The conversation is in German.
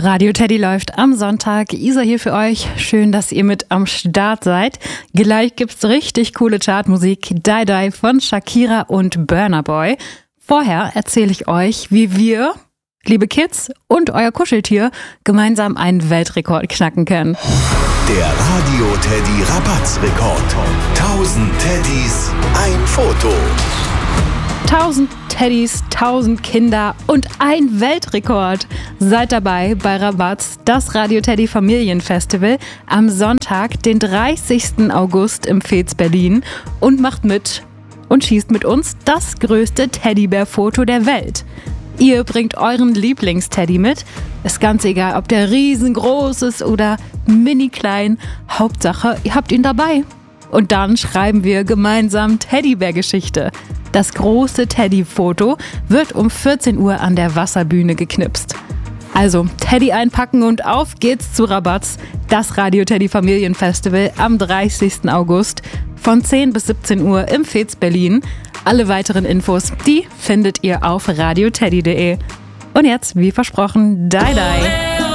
Radio Teddy läuft am Sonntag. Isa hier für euch. Schön, dass ihr mit am Start seid. Gleich gibt's richtig coole Chartmusik. Die Die von Shakira und Burna Boy. Vorher erzähle ich euch, wie wir, liebe Kids und euer Kuscheltier, gemeinsam einen Weltrekord knacken können. Der Radio Teddy Rabatzrekord. 1000 Teddys, ein Foto. 1000 Teddys, 1000 Kinder und ein Weltrekord. Seid dabei bei Rabatz, das Radio Teddy Familienfestival am Sonntag, den 30. August im Fez Berlin und macht mit und schießt mit uns das größte Teddybär-Foto der Welt. Ihr bringt euren Lieblingsteddy mit. Ist ganz egal, ob der riesengroß ist oder mini klein. Hauptsache, ihr habt ihn dabei. Und dann schreiben wir gemeinsam Teddybär-Geschichte. Das große Teddy-Foto wird um 14 Uhr an der Wasserbühne geknipst. Also Teddy einpacken und auf geht's zu Rabatz, das Radio Teddy Familienfestival am 30. August von 10 bis 17 Uhr im Fez Berlin. Alle weiteren Infos, die findet ihr auf radioteddy.de. Und jetzt, wie versprochen, Die Die.